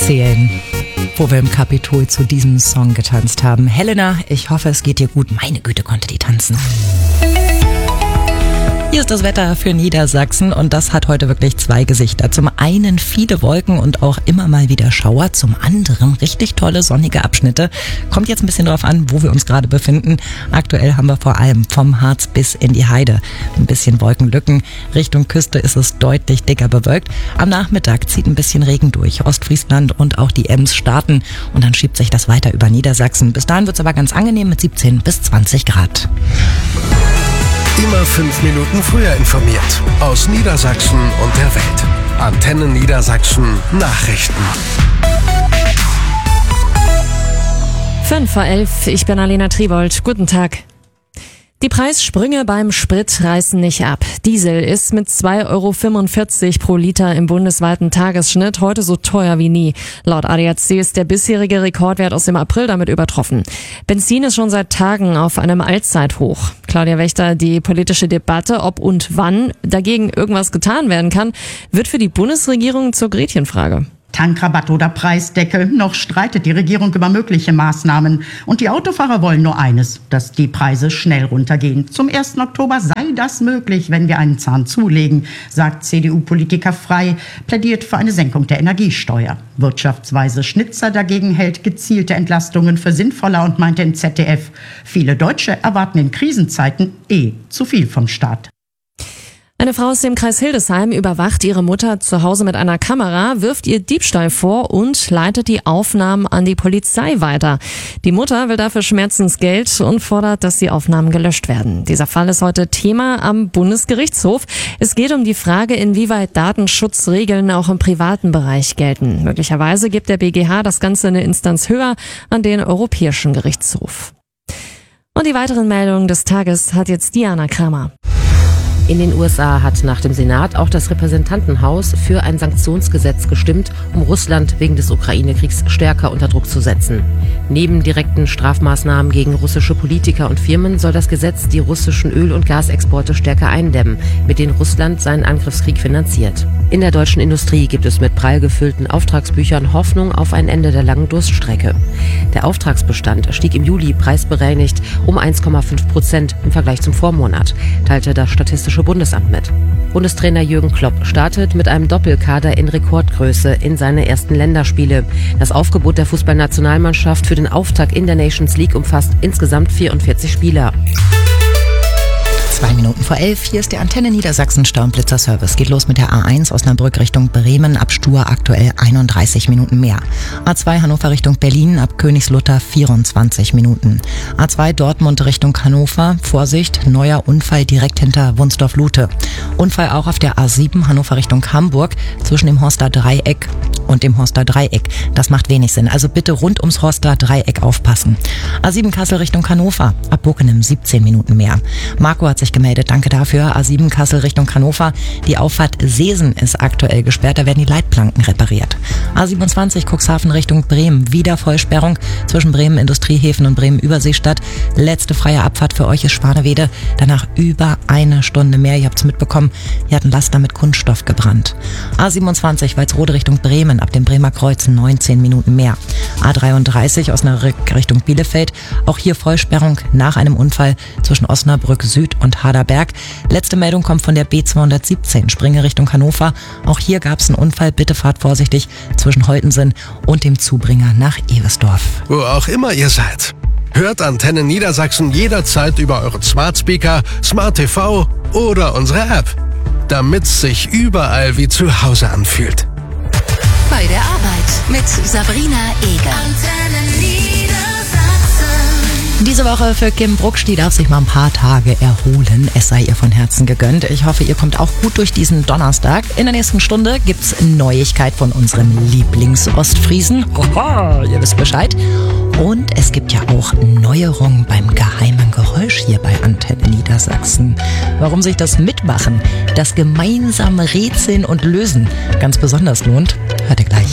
erzählen, wo wir im Kapitol zu diesem Song getanzt haben. Helena, ich hoffe, es geht dir gut. Meine Güte, konnte die tanzen. Hier ist das Wetter für Niedersachsen und das hat heute wirklich zwei Gesichter. Zum einen viele Wolken und auch immer mal wieder Schauer, zum anderen richtig tolle sonnige Abschnitte. Kommt jetzt ein bisschen drauf an, wo wir uns gerade befinden. Aktuell haben wir vor allem vom Harz bis in die Heide ein bisschen Wolkenlücken. Richtung Küste ist es deutlich dicker bewölkt. Am Nachmittag zieht ein bisschen Regen durch. Ostfriesland und auch die Ems starten und dann schiebt sich das weiter über Niedersachsen. Bis dahin wird es aber ganz angenehm mit 17 bis 20 Grad. Immer 5 Minuten früher informiert. Aus Niedersachsen und der Welt. Antenne Niedersachsen Nachrichten. 5:11 Uhr, ich bin Alena Tribold. Guten Tag. Die Preissprünge beim Sprit reißen nicht ab. Diesel ist mit 2,45 € pro Liter im bundesweiten Tagesschnitt heute so teuer wie nie. Laut ADAC ist der bisherige Rekordwert aus dem April damit übertroffen. Benzin ist schon seit Tagen auf einem Allzeithoch. Claudia Wächter, die politische Debatte, ob und wann dagegen irgendwas getan werden kann, wird für die Bundesregierung zur Gretchenfrage. Tankrabatt oder Preisdeckel, noch streitet die Regierung über mögliche Maßnahmen. Und die Autofahrer wollen nur eines, dass die Preise schnell runtergehen. Zum 1. Oktober sei das möglich, wenn wir einen Zahn zulegen, sagt CDU-Politiker Frey, plädiert für eine Senkung der Energiesteuer. Wirtschaftsweise Schnitzer dagegen hält gezielte Entlastungen für sinnvoller und meinte im ZDF, viele Deutsche erwarten in Krisenzeiten zu viel vom Staat. Eine Frau aus dem Kreis Hildesheim überwacht ihre Mutter zu Hause mit einer Kamera, wirft ihr Diebstahl vor und leitet die Aufnahmen an die Polizei weiter. Die Mutter will dafür Schmerzensgeld und fordert, dass die Aufnahmen gelöscht werden. Dieser Fall ist heute Thema am Bundesgerichtshof. Es geht um die Frage, inwieweit Datenschutzregeln auch im privaten Bereich gelten. Möglicherweise gibt der BGH das Ganze eine Instanz höher an den Europäischen Gerichtshof. Und die weiteren Meldungen des Tages hat jetzt Diana Kramer. In den USA hat nach dem Senat auch das Repräsentantenhaus für ein Sanktionsgesetz gestimmt, um Russland wegen des Ukraine-Kriegs stärker unter Druck zu setzen. Neben direkten Strafmaßnahmen gegen russische Politiker und Firmen soll das Gesetz die russischen Öl- und Gasexporte stärker eindämmen, mit denen Russland seinen Angriffskrieg finanziert. In der deutschen Industrie gibt es mit prall gefüllten Auftragsbüchern Hoffnung auf ein Ende der langen Durststrecke. Der Auftragsbestand stieg im Juli preisbereinigt um 1,5% im Vergleich zum Vormonat, teilte das Statistische Bundesamt mit. Bundestrainer Jürgen Klopp startet mit einem Doppelkader in Rekordgröße in seine ersten Länderspiele. Das Aufgebot der Fußballnationalmannschaft für den Auftakt in der Nations League umfasst insgesamt 44 Spieler. 11:02, hier ist der Antenne Niedersachsen Stau-und-Blitzer-Service. Geht los mit der A1 Osnabrück Richtung Bremen, ab Stur aktuell 31 Minuten mehr. A2 Hannover Richtung Berlin, ab Königslutter 24 Minuten. A2 Dortmund Richtung Hannover, Vorsicht, neuer Unfall direkt hinter Wunsdorf-Lute. Unfall auch auf der A7 Hannover Richtung Hamburg, zwischen dem Horster Dreieck und dem Horster Dreieck. Das macht wenig Sinn, also bitte rund ums Horster Dreieck aufpassen. A7 Kassel Richtung Hannover, ab Bockenem 17 Minuten mehr. Marco hat sich gemeldet, danke dafür. A7 Kassel Richtung Hannover, die Auffahrt Seesen ist aktuell gesperrt, da werden die Leitplanken repariert. A27 Cuxhaven Richtung Bremen, wieder Vollsperrung zwischen Bremen Industriehäfen und Bremen Überseestadt. Letzte freie Abfahrt für euch ist Schwanewede, danach über eine Stunde mehr. Ihr habt es mitbekommen, hier hat ein Laster mit Kunststoff gebrannt. A27 Walsrode Richtung Bremen, ab dem Bremer Kreuz 19 Minuten mehr. A33 Osnabrück Richtung Bielefeld, auch hier Vollsperrung nach einem Unfall zwischen Osnabrück Süd und Harderberg. Letzte Meldung kommt von der B217 Springe Richtung Hannover. Auch hier gab es einen Unfall, bitte fahrt vorsichtig zwischen Holtensen und dem Zubringer nach Eversdorf. Wo auch immer ihr seid. Hört Antenne Niedersachsen jederzeit über euren Smart Speaker, Smart TV oder unsere App. Damit's sich überall wie zu Hause anfühlt. Bei der Arbeit mit Sabrina Eger. Antenne Niedersachsen. Diese Woche für Kim Brucksch, die darf sich mal ein paar Tage erholen. Es sei ihr von Herzen gegönnt. Ich hoffe, ihr kommt auch gut durch diesen Donnerstag. In der nächsten Stunde gibt's Neuigkeit von unserem Lieblings-Ostfriesen. Oha, ihr wisst Bescheid. Und es gibt ja auch Neuerungen beim geheimen Geräusch hier bei Antenne Niedersachsen. Warum sich das Mitmachen, das gemeinsame Rätseln und Lösen ganz besonders lohnt, hört ihr gleich.